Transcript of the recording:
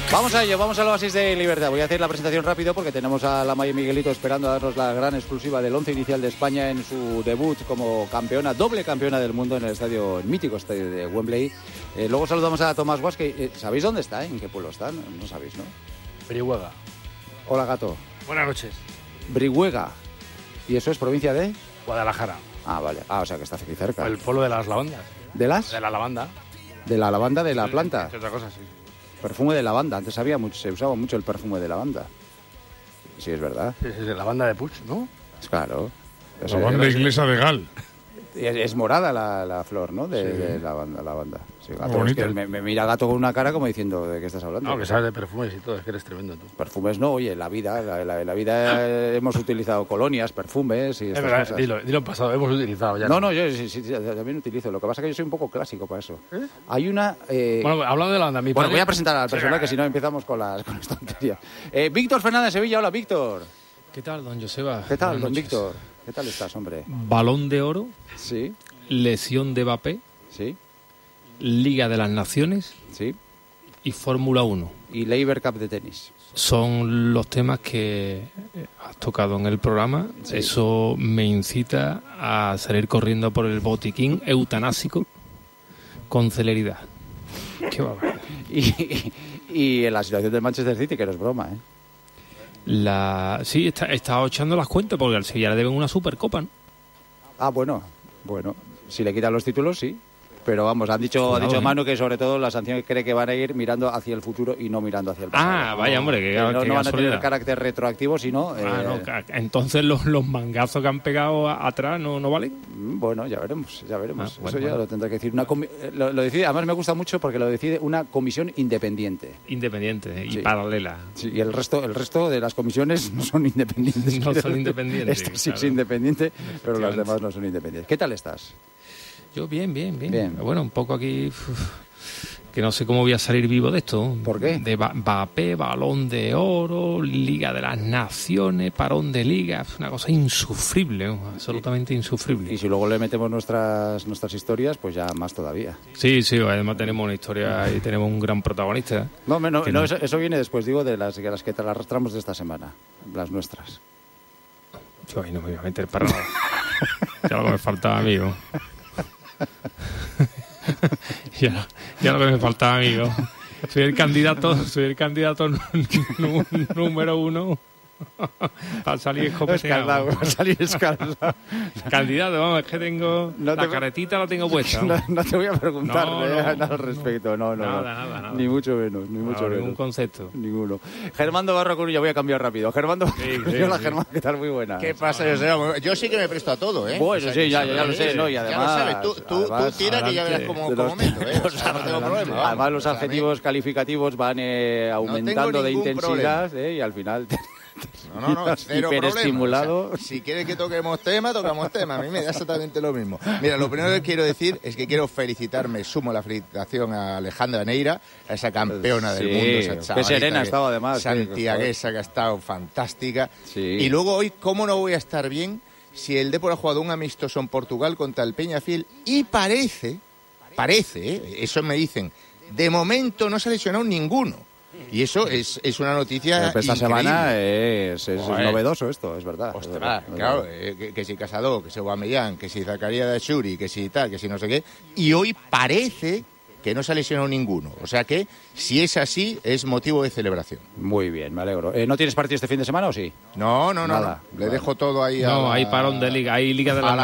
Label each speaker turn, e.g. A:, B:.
A: Vamos a ello, vamos al Oasis de Libertad. Voy a hacer la presentación rápido porque tenemos a la Maya Miguelito esperando a darnos la gran exclusiva del 11 inicial de España en su debut como campeona, doble campeona del mundo en el mítico estadio de Wembley. Luego saludamos a Tomás Guas, que ¿sabéis dónde está? ¿En qué pueblo están? No sabéis, ¿no?
B: Brihuega.
A: Hola, gato.
B: Buenas noches.
A: Brihuega. ¿Y eso es provincia de?
B: Guadalajara.
A: Ah, vale. Ah, o sea que está aquí cerca.
B: El pueblo de las lavandas.
A: ¿De las?
B: De la lavanda.
A: De la lavanda de la planta.
B: Sí, otra cosa, sí.
A: Perfume de lavanda. Antes se usaba mucho el perfume de lavanda. Sí, es verdad.
B: Es de la banda de Puig, ¿no?
A: Claro.
C: La banda inglesa de Gal.
A: Es morada la flor, ¿no? De la banda. Sí, gato,
C: bonita.
A: es que me mira Gato con una cara como diciendo ¿de qué estás hablando?
B: No, que sabes de perfumes y todo, es que eres tremendo tú.
A: Perfumes no, oye, en la vida hemos utilizado colonias, perfumes y
B: Es
A: estas
B: verdad,
A: cosas.
B: dilo en pasado, hemos utilizado ya.
A: No, yo sí, también utilizo. Lo que pasa es que yo soy un poco clásico para eso. Hay una...
B: Bueno, hablando de la banda, mi padre...
A: voy a presentar al personal, que si no empezamos con las tonterías. Víctor Fernández Sevilla, hola, Víctor.
D: ¿Qué tal, don Joseba?
A: ¿Qué tal,
D: Buenas
A: don
D: noches.
A: Víctor? ¿Qué tal estás, hombre?
D: Balón de oro,
A: Sí,
D: lesión de Mbappé,
A: sí,
D: Liga de las Naciones
A: sí.
D: y Fórmula 1.
A: Y Labour Cup de tenis.
D: Son los temas que has tocado en el programa.
A: Sí.
D: Eso me incita a salir corriendo por el botiquín eutanásico con celeridad. Qué barbaridad.
A: Y en la situación del Manchester City, que no es broma, ¿eh?
D: Sí, he estado echando las cuentas porque al Sevilla le deben una Supercopa, ¿no?
A: Ah, bueno. Si le quitan los títulos, sí. Pero vamos, ha dicho
D: Cuidado,
A: Manu que sobre todo la sanción cree que van a ir mirando hacia el futuro y no mirando hacia el pasado.
D: Ah, vaya, hombre,
A: que
D: qué
A: no van a tener
D: casualidad.
A: carácter retroactivo, sino...
D: No, entonces los mangazos que han pegado atrás no valen.
A: Bueno, ya veremos.
D: Bueno,
A: Eso ya
D: bueno.
A: lo tendrá que decir. Lo decide, además me gusta mucho porque lo decide una comisión independiente.
D: Independiente y
A: Sí.
D: paralela.
A: Sí, y el resto de las comisiones no son independientes.
D: No son independientes,
A: Esta sí es
D: claro.
A: independiente, pero las
D: Efectivamente.
A: demás no son independientes. ¿Qué tal estás?
D: Yo bien.
A: Bien.
D: Bueno, un poco aquí... que no sé cómo voy a salir vivo de esto.
A: ¿Por qué?
D: De Mbappé, Balón de Oro, Liga de las Naciones, parón de Liga. Es una cosa insufrible, ¿no? Absolutamente insufrible.
A: Y si luego le metemos nuestras historias, pues ya más todavía.
D: Sí, además tenemos una historia y tenemos un gran protagonista.
A: No,
D: Que no.
A: eso viene después, digo, de las que te las arrastramos de esta semana, las nuestras.
D: Yo ahí no me voy a meter para nada. Ya lo que me faltaba, amigo. ya lo que me faltaba, amigo. Soy el candidato número 1 al salir escopeteado.
A: Escaldado.
D: Candidato, vamos, es que tengo...
A: No te-
D: la caretita la tengo puesta.
A: No te voy a preguntar
D: No.
A: nada al respecto. No.
D: Nada.
A: Ni mucho menos,
D: Ningún
A: menos.
D: concepto.
A: Ninguno. Germando Barro Coruña, voy a cambiar rápido. Germando, hola,
D: sí.
A: Germando, ¿qué tal? Muy buena.
E: ¿Qué pasa, Joseba? Yo sí que me presto a todo, ¿eh?
A: Bueno,
E: O sea,
A: sí, ya lo sé, ¿no? Y
E: ya
A: además...
E: lo sabes, tú tira que ya verás
D: adelante.
E: cómo meto, ¿eh? O sea, no tengo problema. vamos.
A: Además, los
E: O sea, a mí-
A: adjetivos calificativos van aumentando de
E: ningún
A: intensidad y al final...
E: No, cero
A: hiperestimulado.
E: problema. O sea, si quieres que toquemos tema. A mí me da exactamente lo mismo. Mira, lo primero que quiero decir es que quiero felicitarme, sumo la felicitación a Alejandra Neira, a esa campeona del
A: Sí,
E: mundo, esa
A: qué
E: chavalita
A: serena ha estado, además,
E: santiaguesa que ha estado fantástica.
A: Sí.
E: Y luego hoy, ¿cómo no voy a estar bien si el Depor ha jugado un amistoso en Portugal contra el Peñafiel y parece, eso me dicen, de momento no se ha lesionado ninguno. Y eso es una noticia
A: Esta
E: increíble.
A: semana es
E: Joder.
A: novedoso esto, es verdad.
E: Ostras,
A: Es verdad.
E: claro, que si Casado, que si Aubameyang, que si Zakaria de Shuri, que si tal, que si no sé qué. Y hoy parece que no se ha lesionado ninguno. O sea que, si es así, es motivo de celebración.
A: Muy bien, me alegro. ¿No tienes partido este fin de semana o sí?
E: No.
A: Nada.
E: Le dejo todo ahí a
D: No,
E: la-
D: hay parón de Liga, hay Liga de las